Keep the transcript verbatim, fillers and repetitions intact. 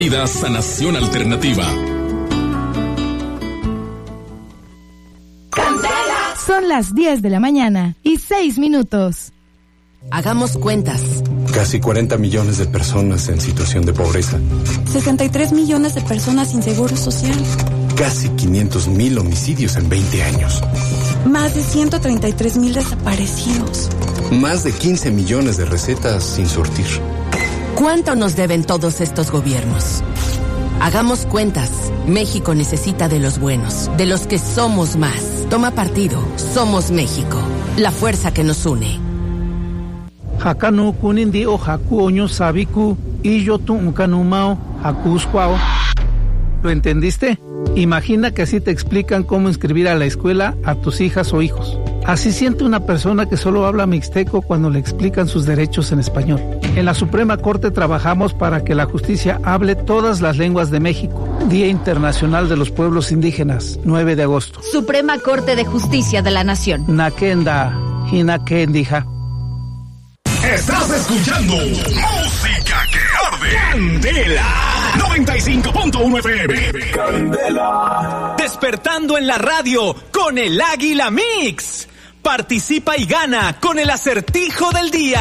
Vida Sanación Alternativa. Son las diez de la mañana y seis minutos. Hagamos cuentas. Casi cuarenta millones de personas en situación de pobreza. sesenta y tres millones de personas sin seguro social. Casi quinientos mil homicidios en veinte años. Más de ciento treinta y tres mil desaparecidos. Más de quince millones de recetas sin surtir. ¿Cuánto nos deben todos estos gobiernos? Hagamos cuentas. México necesita de los buenos, de los que somos más. Toma partido. Somos México. La fuerza que nos une. Hakanu kunindi o haku oño sabiku y yo tu unkanumao hakusquao. ¿Lo entendiste? Imagina que así te explican cómo inscribir a la escuela a tus hijas o hijos. Así siente una persona que solo habla mixteco cuando le explican sus derechos en español. En la Suprema Corte trabajamos para que la justicia hable todas las lenguas de México. Día Internacional de los Pueblos Indígenas, nueve de agosto. Suprema Corte de Justicia de la Nación. Nakenda, Hinakendija. Estás escuchando Música que Arde. Candela noventa y cinco punto uno F M. Candela. Despertando en la radio con el Águila Mix. Participa y gana con el acertijo del día.